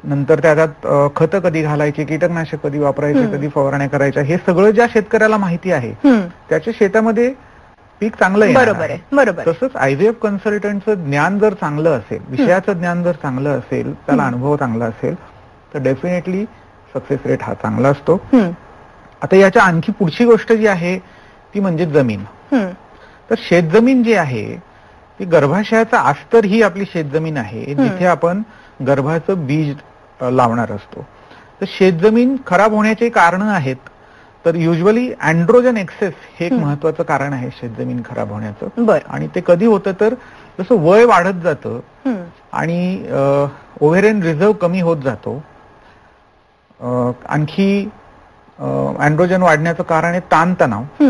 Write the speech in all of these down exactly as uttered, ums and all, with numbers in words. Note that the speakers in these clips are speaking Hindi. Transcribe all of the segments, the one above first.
नंतर त्याच्यात खतं कधी घालायची, कीटकनाशक कधी वापरायचे, कधी फवारण्या करायच्या, हे सगळं ज्या शेतकऱ्याला माहिती आहे त्याच्या शेतामध्ये पीक चांगलं येणार बरोबर आहे. बरोबर. तसंच आयव्हीएफ कन्सल्टंटचं ज्ञान जर चांगलं असेल, विषयाचं ज्ञान जर चांगलं असेल, त्याला अनुभव चांगला असेल, तर डेफिनेटली सक्सेस रेट हा चांगला असतो. आता याच्या आणखी पुढची गोष्ट जी आहे ती म्हणजे जमीन. तर शेतजमीन जी आहे ती गर्भाशयाचा अस्तर ही आपली शेतजमीन आहे, जिथे आपण गर्भाचं बीज लावणार असतो. तर शेतजमीन खराब होण्याचे कारण आहेत. तर युजली अँड्रोजन एक्सेस हे एक महत्वाचं कारण आहे शेतजमीन खराब होण्याचं. आणि ते कधी होतं तर जसं वय वाढत जातं आणि ओव्हेरियन रिझर्व कमी होत जातो. आणखी अँड्रोजन वाढण्याचं कारण आहे ताणतणाव.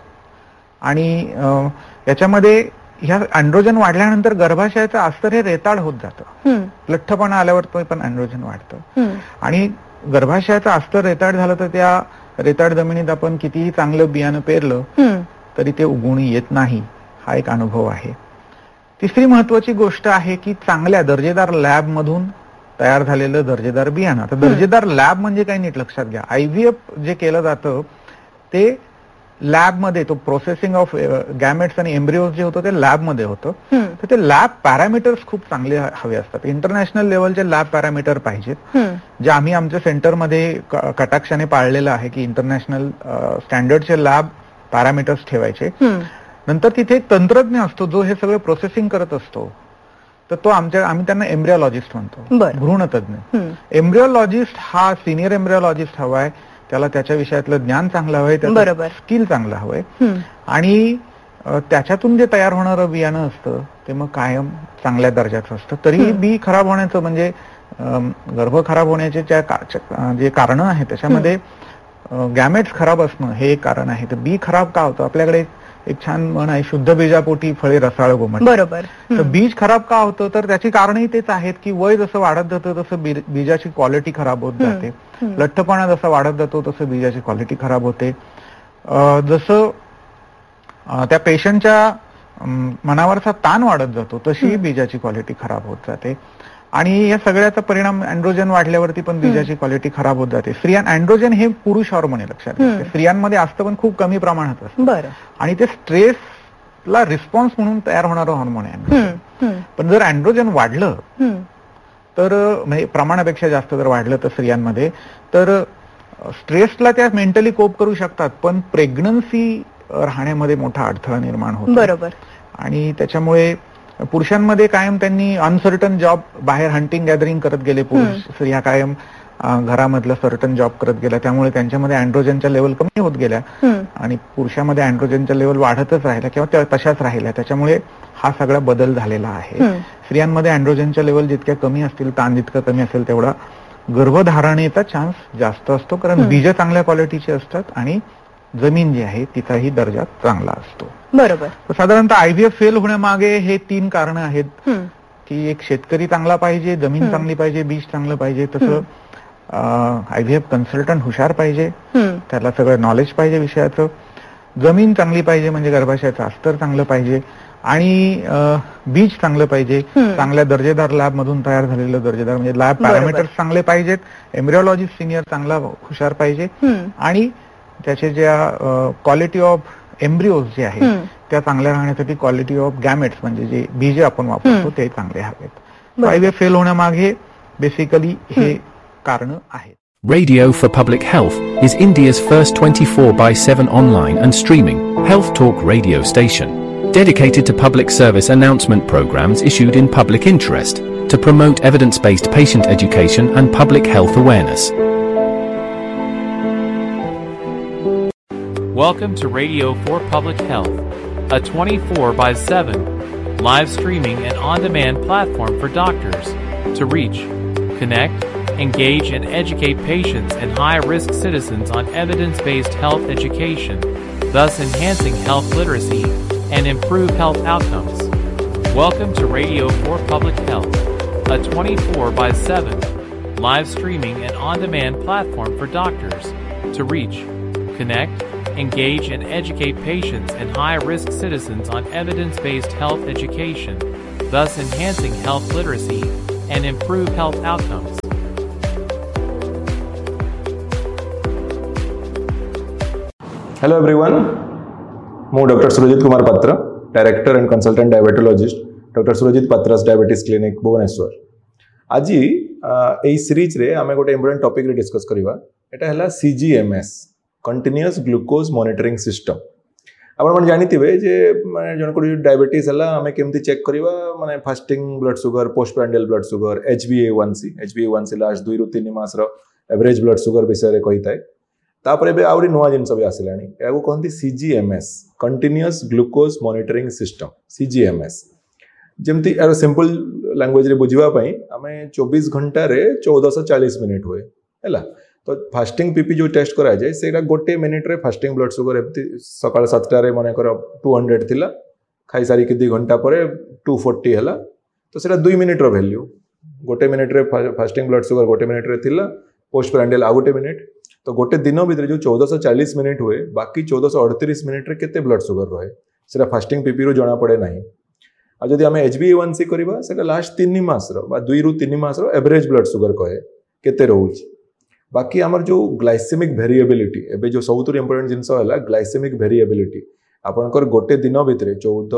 आणि याच्यामध्ये ह्या अँड्रोजन वाढल्यानंतर गर्भाशयाचं अस्तर हे रेताड होत जातं. लठ्ठपणा आल्यावर तो पण अँड्रोजन वाढतं. आणि गर्भाशयाचं अस्तर रेताड झालं तर त्या रेताड जमिनीत आपण कितीही चांगलं बियाणं पेरलं तरी ते उगवून येत नाही. हा एक अनुभव आहे. तिसरी महत्वाची गोष्ट आहे की चांगल्या दर्जेदार लॅब मधून तयार झालेलं दर्जेदार बियाणं. आता दर्जेदार लॅब म्हणजे काही नीट लक्षात घ्या. आयव्हीएफ जे केलं जातं ते लॅबमध्ये, तो प्रोसेसिंग ऑफ गॅमेट्स आणि एम्ब्रिओज जे होतं ते लॅबमध्ये होतं. तर ते लॅब पॅरामीटर्स खूप चांगले हवे असतात. इंटरनॅशनल लेवलचे लॅब पॅरामीटर पाहिजेत, जे आम्ही आमच्या सेंटरमध्ये कटाक्षाने पाळलेलं आहे की इंटरनॅशनल स्टँडर्डचे लॅब पॅरामीटर्स ठेवायचे. नंतर तिथे एक तंत्रज्ञ असतो जो हे सगळं प्रोसेसिंग करत असतो. तर तो आमच्या आम्ही त्यांना एम्ब्रिओलॉजिस्ट म्हणतो, भ्रूणतज्ञ. एम्ब्रिओलॉजिस्ट हा सिनियर एम्ब्रिओलॉजिस्ट हवाय, त्याला त्याच्या विषयातलं ज्ञान चांगलं हवंय, त्याचं स्किल चांगलं हवंय. आणि त्याच्यातून जे तयार होणारं बियाणं असतं ते मग कायम चांगल्या दर्जाचं असतं. तरी बी खराब होण्याचं म्हणजे गर्भ खराब होण्याचे जे कारण आहे त्याच्यामध्ये गॅमेट्स खराब असणं हे एक कारण आहे. तर बी खराब का होतं? आपल्याकडे एक छान म्हण आहे, शुद्ध बीजापोटी फळे रसाळ गोमट. बरोबर. तर बीज खराब का होतं? तर त्याची कारणही तेच आहेत की वय जसं वाढत जातं तसं बीजाची क्वालिटी खराब होत जाते. लठ्ठपणा जसा वाढत जातो तसं बीजाची क्वालिटी खराब होते. जसं त्या पेशंटच्या मनावरचा ताण वाढत जातो तशी बीजाची क्वालिटी खराब होत जाते. आणि या सगळ्याचा परिणाम अँड्रोजन वाढल्यावरती पण बीजाची क्वालिटी खराब होत जाते. स्त्रियां अँड्रोजन हे पुरुष हॉर्मोन आहे लक्षात घ्या. स्त्रियांमध्ये असतं पण खूप कमी प्रमाणात असतं. आणि ते स्ट्रेसला रिस्पॉन्स म्हणून तयार होणारं हॉर्मोन आहे. पण जर अँड्रोजन वाढलं तर म्हणजे प्रमाणापेक्षा जास्त जर वाढलं तर स्त्रियांमध्ये तर स्ट्रेसला त्या मेंटली कोप करू शकतात, पण प्रेग्नन्सी राहण्यामध्ये मोठा अडथळा निर्माण होतो. बरोबर. आणि त्याच्यामुळे पुरुषांमध्ये कायम त्यांनी अनसर्टन जॉब, बाहेर हंटिंग गॅदरिंग करत गेले पुरुष. स्त्रिया कायम घरामधलं सर्टन जॉब करत गेल्या, त्यामुळे त्यांच्यामध्ये अँड्रोजनच्या लेवल कमी होत गेल्या आणि पुरुषांमध्ये अँड्रोजनच्या लेवल वाढतच राहिल्या किंवा तशाच राहिल्या. त्याच्यामुळे हा सगळा बदल झालेला आहे. स्त्रियांमध्ये अँड्रोजनच्या लेवल जितक्या कमी असतील, ताण जितकं कमी असेल तेवढा गर्भधारणेचा चान्स जास्त असतो, कारण बीज चांगल्या क्वालिटीचे असतात आणि जमीन जी आहे तिचाही दर्जा चांगला असतो. बरोबर. साधारणतः आयव्हीएफ फेल होण्यामागे हे तीन कारण आहेत की एक शेतकरी चांगला पाहिजे, जमीन चांगली पाहिजे, बीज चांगलं पाहिजे. तसं आयव्हीएफ कन्सल्टंट हुशार पाहिजे, त्याला सगळं नॉलेज पाहिजे विषयाचं. जमीन चांगली पाहिजे म्हणजे गर्भाशयाचं अस्तर चांगलं पाहिजे आणि बीज चांगलं पाहिजे. चांगल्या दर्जेदार लॅब मधून तयार झालेलं दर्जेदार म्हणजे लॅब पॅरामीटर्स चांगले पाहिजेत. एम्ब्रिओलॉजिस्ट सिनियर चांगला हुशार पाहिजे आणि त्याचे ज्या क्वालिटी ऑफ एम्ब्रिओज जे आहे त्या चांगल्या राहण्यासाठी क्वालिटी ऑफ गॅमेट्स म्हणजे जे बीज आपण वापरतो ते चांगले हवेत. आयव्हीएफ फेल होण्यामागे बेसिकली हे कारण आहेत. Radio for Public Health is India's first twenty-four by seven online and streaming health talk radio station, dedicated to public service announcement programs issued in public interest to promote evidence-based patient education and public health awareness. Welcome to Radio for Public Health, a twenty-four by seven live streaming and on-demand platform for doctors to reach, connect, engage and educate patients and high-risk citizens on evidence-based health education, thus enhancing health literacy and improve health outcomes. Welcome to Radio for Public Health, a twenty-four by seven live streaming and on-demand platform for doctors to reach, connect, engage and educate patients and high-risk citizens on evidence-based health education, thus enhancing health literacy and improve health outcomes. Hello everyone, मु डॉक्टर सुरजित कुमार पात्र, director and consultant diabetologist, doctor Surjit पात्रास diabetes clinic Bhubaneswar. आज यही सीरीज रे आमे गोटे इंपोर्टेंट टॉपिक रे डिस्कस करबा। एटा हला सीजीएमएस, कंटीन्यूअस ग्लूकोज मॉनिटरिंग सिस्टम। आपण मन जानिथिबे जे माने जन को डायबिटीज हला आमे केमती चेक करबा, माने fasting blood sugar, post prandial blood sugar, H B ए वन सी, एच बी ए वन सी लास्ट दुई रु तीन मास रो एवरेज ब्लड शुगर विषय रे कहिताय। तापर एबे आउरी नुवा जिनस भी आसिलानी, याको कहंती सीजीएमएस, कंटीन्यूअस ग्लूकोज मॉनिटरिंग सिस्टम, सीजीएमएस। जेमती यार सिंपल लैंग्वेज रे बुझिबा पई आमे चौबीस घंटा रे चौदह सौ चालीस मिनिट हुए हैला। तो फास्टिंग पीपी जो टेस्ट करा जाए सेटा गोटे मिनिट रे फास्टिंग ब्लड शुगर एमती सकाळ सात रे माने कर दो सौ थिला, खाई सारी कि दो घंटा परे दो सौ चालीस हैला। तो सेटा दो मिनिट रो वैल्यू, गोटे मिनिट रे फास्टिंग ब्लड शुगर गोटे मिनिट रे थिला, पोस्ट प्रांडियल आ गोटे मिनिट। तो गोटे दिन भितर जो चौदह सौ चालीस मिनिट हुए, बाकी चौदह सौ अड़तीस मिनिट रे केते ब्लड शुगर रहे सेटा फास्टिंग पीपी रो जना पड़े नहीं। आ जदि आमे एच बी ए वन सी करबा सेटा लास्ट तीन मास रो बा दुई रु तीन मास रो एवरेज ब्लड शुगर कहे केते रहउची। बाकी हमर जो ग्लाइसेमिक वेरिएबिलिटी, एबे जो सबुतु इंपोर्टेंट जिंस होला ग्लाइसेमिक वेरिएबिलिटी। आपनकर गोटे दिन भितर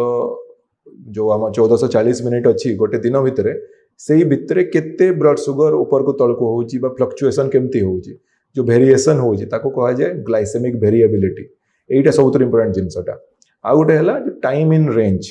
चौदह जो हम चौदह सौ चालीस मिनिट अछि गोटे दिन भितर, सेही भितर केते ब्लड शुगर ऊपर को तळ को होउची बा फ्लक्चुएशन केमती होउची, जो वेरिएशन होउची ताको कहा जाय ग्लाइसेमिक वेरिएबिलिटी। एटा सबुतु इंपोर्टेंट जिंसटा। आ गोटे हला जो टाइम इन रेंज,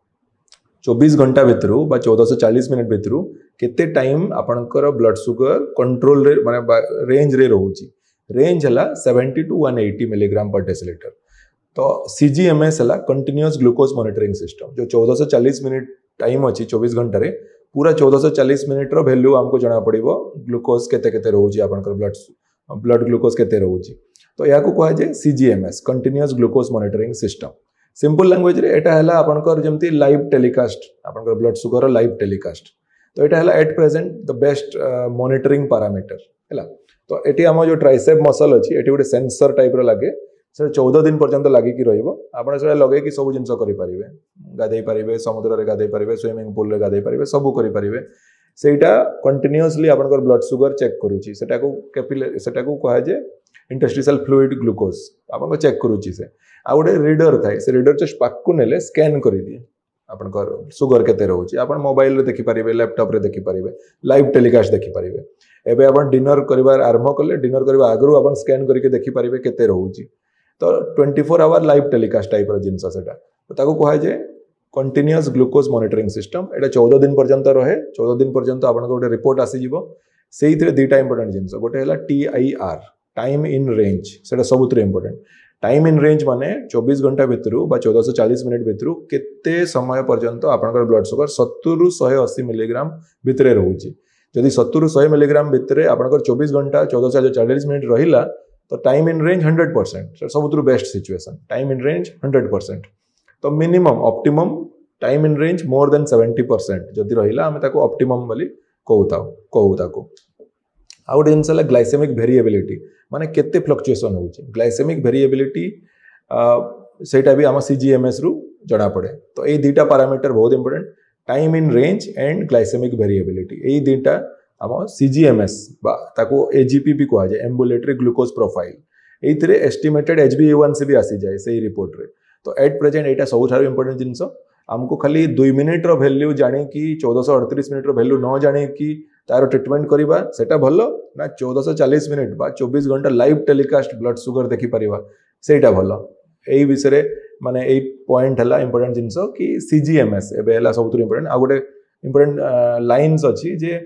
चौबीस घंटा भितर बा चौदह सौ चालीस मिनिट भितर केते टाइम आपनकर ब्लड शुगर कंट्रोल रे माने रेंज रे रहउची। रेंज हला सत्तर टू एक सौ अस्सी मिलीग्राम पर डेसिलीटर। तो सीजीएमएस हला कंटीन्यूअस ग्लूकोज मॉनिटरिंग सिस्टम, जो चौदह सौ चालीस मिनिट टाइम अछि चौबीस घंटा रे, पूरा चौदह सौ चालीस मिनिट रो वैल्यू हमको जना पड़िबो ग्लूकोज केते केते रहउची, आपनकर ब्लड ब्लड ग्लूकोज केते रहउची। तो याको कहा जाय सीजीएमएस, continuous glucose monitoring system. Simple language रे एटा हला आपनकर जेमती लाइव टेलीकास्ट, आपनकर ब्लड शुगर लाइव टेलीकास्ट। तो एटा हला at present the best monitoring parameter हैला। तो एटी हम जो ट्राइसेप मसल अछि, एटी गोटे सेंसर टाइप रो लागे, से चौदह दिन पर्यंत लागि कि रहइबो। आपण से लगे कि सब जिंस करि परिबे, गाधै परिबे, समुद्र रे गाधै परिबे, स्विमिंग पूल रे गाधै परिबे, सब करि परिबे। सेटा कंटीन्यूअसली आपनकर ब्लड शुगर चेक करूची। सेटा को कैपिलरी, सेटा को कहा जे इंटरस्टिशियल फ्लूइड ग्लूकोज आपन चेक करूची। से आ गोटे रीडर थाए, से रीडर जस्ट पाकु नेले स्कैन करि दिए आपनकर शुगर केते रहउची। आपन मोबाइल रे देखि परिबे, लैपटॉप रे देखि परिबे, लाइव टेलीकास्ट देखि परिबे। एबे आपन डिनर करिवार आरंभ करले, डिनर करबा आगरु आपन स्कैन करके देखि परिबे केते रहउची। तो चौबीस आवर लाइव टेलीकास्ट टाइप रो जिंस सेटा। तो ताको कहा जे कंटीन्यूअस ग्लूकोज मॉनिटरिंग सिस्टम। एटा चौदह दिन पर्यंत रहे, चौदह दिन पर्यंत आपन गोटे रिपोर्ट आसी जिवो। सेही थरे दुईटा इंपोर्टेंट जिंस, गोटे हला T I R, time in range, सेटा सबुतरे इंपोर्टेंट। टाइम इन रेंज माने चौबीस घंटा भितर बा चौदह सौ चालीस मिनिट भितर केते समय पर्यंत आपनकर ब्लड शुगर सत्तर रु एक सौ अस्सी मिलीग्राम भितरे रहउची। जदि सत्तर रु सौ मिलीग्राम भितरे आपनकर चौबीस घंटा चौदह सौ चालीस मिनिट रहिला, तो time in range hundred percent सबुतु best situation. Time in range hundred percent. तो minimum optimum time in range more than seventy percent जदि रहिला आमे ताको ऑप्टिमम बोली कहूता कहू ताको। आ गोटे जिनस ग्लाइसेमिक वेरिएबिलिटी, माने केते फ्लक्चुएशन होउची। ग्लाइसेमिक वेरिएबिलिटी सेटा भी आम सीजीएमएस रु जना पड़े। तो ये दुईटा पैरामीटर बहुत important, time in range and glycaemic variability. ये दुईटा आम सीजीएमएस बा ताको एजीपी भी कहा जाए, ambulatory glucose profile. एइथिरे estimated H B ए वन सी भी आसी जाए सही रिपोर्ट रे। तो एट प्रेजेंट एटा सबुठारु इंपोर्टेंट जिनस। आमको खाली दुई मिनिट रो वैल्यू जानी कि चौदह सौ अड़तीस मिनिट रो वैल्यू न जानी कि तार ट्रीटमेंट करिबा सेटा भलो ना, चौदह सौ चालीस मिनिट बा चौबीस घंटा लाइव टेलीकास्ट ब्लड शुगर देखि परिबा सेटा भलो। एई विषय रे माने एई पॉइंट हला इंपोर्टेंट जिनस कि सीजीएमएस एबे हला सबुतु इंपोर्टेंट। आ गोटे इंपोर्टेंट लाइन्स अछि जे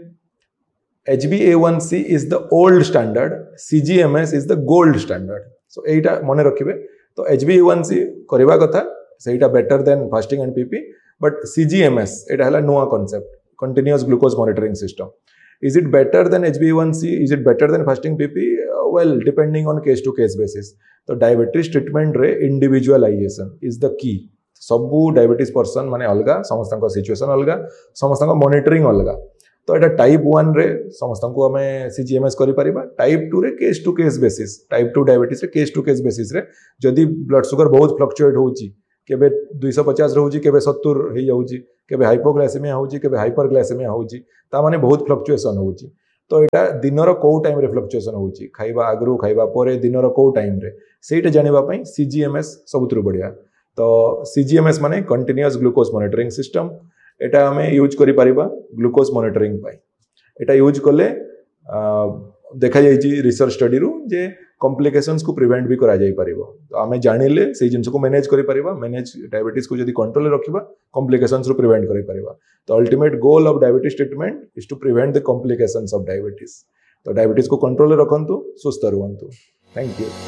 H B A one C is the old standard, सीजीएमएस is the gold standard. सो एटा मने रखिबे। तो एच बी ए वन सी करबा कथा, सेटा better than fasting and PP. But सीजीएमएस एटा हला नुवा concept, continuous glucose monitoring system. Is it better than H b A one C? Is it better than fasting P P? Uh, well, depending on case to case basis. तो डायबिटीज ट्रीटमेंट रे इंडिविजुअलाइजेशन इज द की। सबू डायबिटीज पर्सन माने अलगा, समस्त सिचुएशन अलगा, समस्त मॉनिटरिंग अलगा। तो एटा टाइप वन रे समस्त को आम सीजीएमएस करि परिबा। टाइप टू रे case to case basis, type two diabetes रे केस टू केस बेसिस रे जदि ब्लड शुगर बहुत फ्लक्चुएट होउची, केबे दो सौ पचास रहउची, केबे सत्तर हे जाउची, केबे हाइपोग्लाइसेमिया होउची, केबे हाइपरग्लाइसेमिया होउची, ता माने बहुत फ्लक्चुएशन होउची। तो एटा दिनर को टाइम रे फ्लक्चुएशन होउची खाइबा आगरु खाइबा परे दिनर को टाइम रे सेटा जानिबा पई सीजीएमएस सबुतरु बढ़िया। तो सीजीएमएस माने कंटिन्यूअस ग्लूकोज मॉनिटरिंग सिस्टम, एटा हमें यूज करि परिबा ग्लूकोज मॉनिटरिंग पई। एटा यूज कले देखा जाइए रिसर्च स्टडी रु जे कॉम्प्लिकेशंस को प्रिवेंट भी करा जाई परिबो। तो आमे जानिले से जिंस को मैनेज करि परिबा, मैनेज डायबिटीज को जदी कंट्रोल रे रखिबा कॉम्प्लिकेशंस रो प्रिवेंट करि परिबा। तो ultimate goal of diabetes treatment is to prevent the complications of diabetes. तो डायबिटीज को कंट्रोल रे रखंतु, सुस्थ रहंतु। Thank you.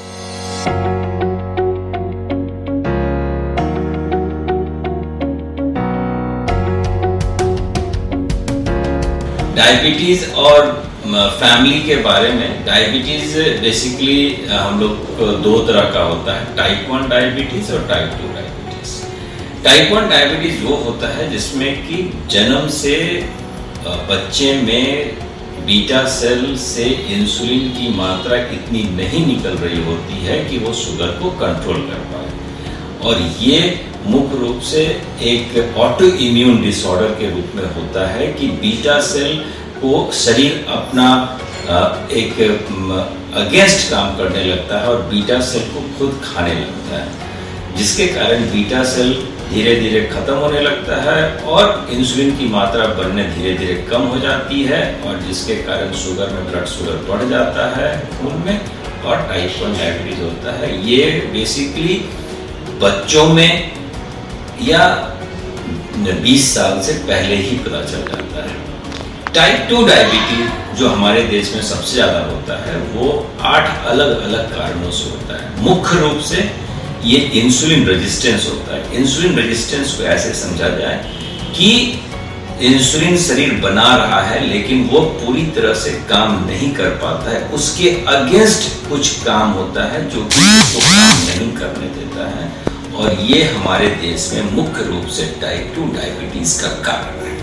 डायबिटीज और फैमिली के बारे में, डायबिटीज बेसिकली हम लोग को दो तरह का होता है, टाइप वन डायबिटीज और type two diabetes. Type one diabetes वो होता है जिसमें कि जन्म से बच्चे में बीटा सेल से इंसुलिन की मात्रा इतनी नहीं निकल रही होती है कि वो शुगर को कंट्रोल कर पाए। और ये मुख्य रूप से एक ऑटो इम्यून डिसऑर्डर के रूप में होता है कि बीटा सेल को शरीर अपना एक अगेंस्ट काम करने लगता है और बीटा सेल को खुद खाने लगता है, जिसके कारण बीटा सेल धीरे धीरे खत्म होने लगता है और इंसुलिन की मात्रा बनने धीरे धीरे कम हो जाती है, और जिसके कारण शुगर में ब्लड शुगर बढ़ जाता है खून में और टाइप वन डायबिटीज होता है। ये बेसिकली बच्चों में या बीस साल से पहले ही पता चल जाता है। टाइप टू डायबिटीज जो हमारे देश में सबसे ज़्यादा होता है वो आठ अलग अलग कारणों से होता है। मुख्य रूप से ये इंसुलिन रेजिस्टेंस होता है। इंसुलिन रेजिस्टेंस को ऐसे समझा जाए कि इंसुलिन शरीर बना रहा है लेकिन वो पूरी तरह से काम नहीं कर पाता है, उसके अगेंस्ट कुछ काम होता है जो कि उसको काम नहीं करने देता है, और ये हमारे देश में मुख्य रूप से टाइप टू डायबिटीज का कारण है।